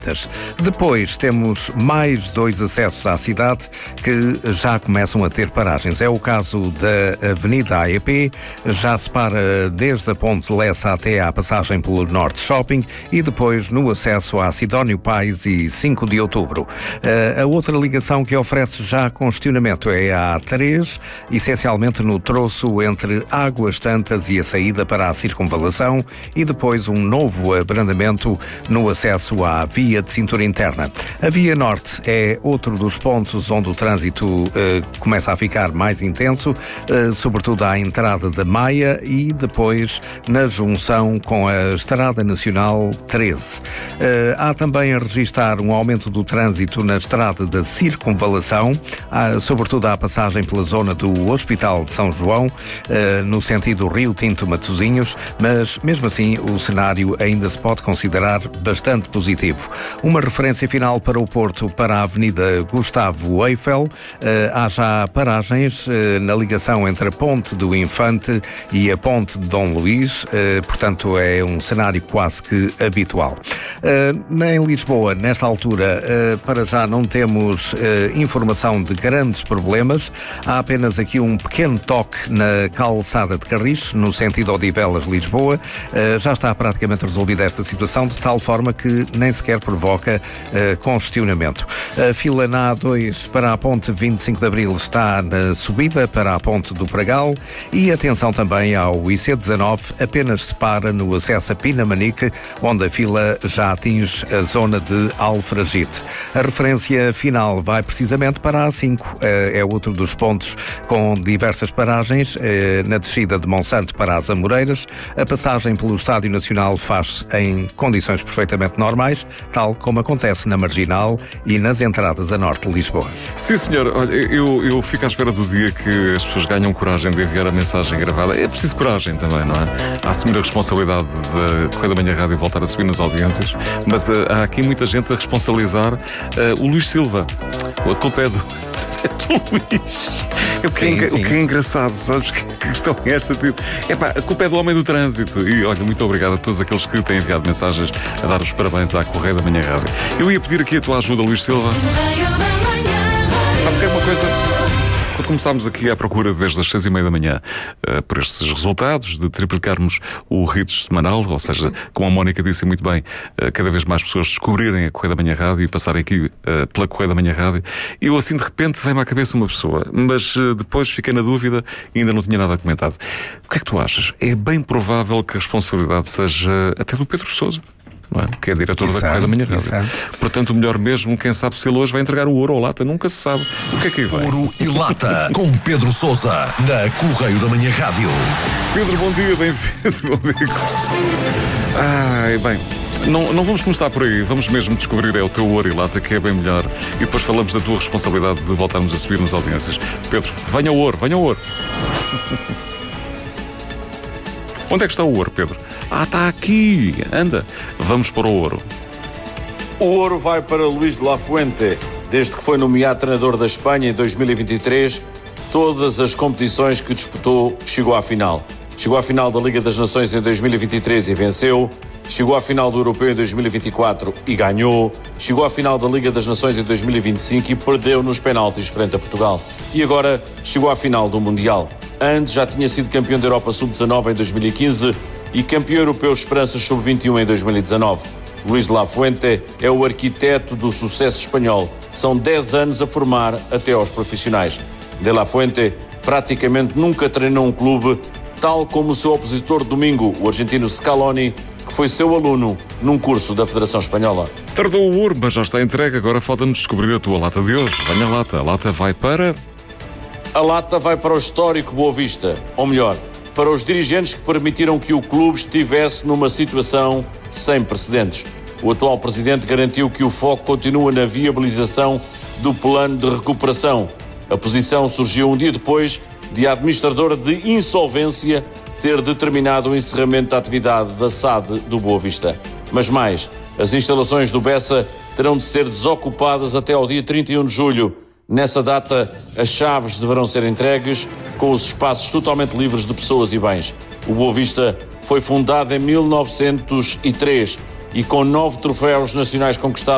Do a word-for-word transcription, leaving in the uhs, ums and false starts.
Depois temos mais dois acessos à cidade que já começam a ter paragens. É o caso da Avenida A E P, já se para desde a Ponte de Lessa até à passagem pelo Norte Shopping e depois no acesso à Sidónio Pais e cinco de outubro. A outra ligação que oferece já congestionamento é a A três, essencialmente no troço entre Águas Tantas e a saída para a Circunvalação e depois um novo abrandamento no acesso à via de cintura interna. A Via Norte é outro dos pontos onde o trânsito eh, começa a ficar mais intenso, eh, sobretudo à entrada da Maia e depois na junção com a Estrada Nacional treze. Eh, há também a registrar um aumento do trânsito na Estrada da Circunvalação, há, sobretudo à passagem pela zona do Hospital de São João, eh, no sentido Rio Tinto-Matosinhos, mas mesmo assim o cenário ainda se pode considerar bastante positivo. Uma referência final para o Porto, para a Avenida Gustavo Eiffel. Uh, há já paragens uh, na ligação entre a Ponte do Infante e a Ponte de Dom Luís, uh, portanto é um cenário quase que habitual. Uh, em Lisboa, nesta altura, uh, para já não temos uh, informação de grandes problemas. Há apenas aqui um pequeno toque na calçada de Carris, no sentido Odivelas-Lisboa. Uh, já está praticamente resolvida esta situação, de tal forma que nem sequer provoca uh, congestionamento. A fila na A dois para a Ponte vinte e cinco de Abril está na subida para a Ponte do Pragal e atenção também ao I C dezanove, apenas se para no acesso a Pinamanique, onde a fila já atinge a zona de Alfragide. A referência final vai precisamente para a A cinco, uh, é outro dos pontos com diversas paragens, uh, na descida de Monsanto para as Amoreiras. A passagem pelo Estádio Nacional faz-se em condições perfeitamente normais, tal como acontece na Marginal e nas entradas a norte de Lisboa. Sim, senhor. Olha, eu, eu fico à espera do dia que as pessoas ganham coragem de enviar a mensagem gravada. É preciso coragem também, não é? A assumir a responsabilidade da Correio da Manhã Rádio e voltar a subir nas audiências. Mas uh, há aqui muita gente a responsabilizar uh, o Luís Silva. A culpa é do... É do Luís. É o, que sim, é, sim. o que é engraçado, sabes? Que questão é esta? Tipo, epá, a culpa é do homem do trânsito. E olha, muito obrigado a todos aqueles que têm enviado mensagens a dar os parabéns à Correio da Manhã Rádio. Eu ia pedir aqui a tua ajuda, Luís Silva. Porque é uma coisa... Quando começámos aqui à procura desde as seis e meia da manhã uh, por estes resultados, de triplicarmos o Hits semanal, ou seja, como a Mónica disse muito bem, uh, cada vez mais pessoas descobrirem a Correio da Manhã Rádio e passarem aqui uh, pela Correio da Manhã Rádio, eu assim de repente veio-me à cabeça uma pessoa, mas uh, depois fiquei na dúvida e ainda não tinha nada comentado. O que é que tu achas? É bem provável que a responsabilidade seja até do Pedro Sousa, não é? Que é diretor da Correio da Manhã Rádio. Portanto, o melhor mesmo, quem sabe se ele hoje vai entregar o ouro ou lata, nunca se sabe. O que é que vai? Ouro e lata, com Pedro Sousa, na Correio da Manhã Rádio. Pedro, bom dia, bem-vindo, meu amigo. Ai, bem, não, não vamos começar por aí, vamos mesmo descobrir é o teu ouro e lata, que é bem melhor, e depois falamos da tua responsabilidade de voltarmos a subir nas audiências. Pedro, venha o ouro, venha o ouro. Onde é que está o ouro, Pedro? Ah, está aqui. Anda, vamos para o ouro. O ouro vai para Luís de la Fuente. Desde que foi nomeado treinador da Espanha em dois mil e vinte e três, todas as competições que disputou chegou à final. Chegou à final da Liga das Nações em dois mil e vinte e três e venceu. Chegou à final do Europeu em dois mil e vinte e quatro e ganhou. Chegou à final da Liga das Nações em dois mil e vinte e cinco e perdeu nos penaltis frente a Portugal. E agora chegou à final do Mundial. Antes já tinha sido campeão da Europa sub dezanove em dois mil e quinze e campeão europeu Esperanças sub vinte e um em dois mil e dezanove. Luís de la Fuente é o arquiteto do sucesso espanhol. São dez anos a formar até aos profissionais. De la Fuente praticamente nunca treinou um clube, tal como o seu opositor de domingo, o argentino Scaloni, que foi seu aluno num curso da Federação Espanhola. Tardou o ouro, mas já está entregue. Agora falta-nos descobrir a tua lata de hoje. Venha a lata. A lata vai para... A lata vai para o histórico Boa Vista, ou melhor, para os dirigentes que permitiram que o clube estivesse numa situação sem precedentes. O atual presidente garantiu que o foco continua na viabilização do plano de recuperação. A posição surgiu um dia depois de a administradora de insolvência ter determinado o encerramento da atividade da S A D do Boa Vista. Mas mais, as instalações do Bessa terão de ser desocupadas até ao dia trinta e um de julho. Nessa data, as chaves deverão ser entregues, com os espaços totalmente livres de pessoas e bens. O Boa Vista foi fundado em mil novecentos e três e com nove troféus nacionais conquistados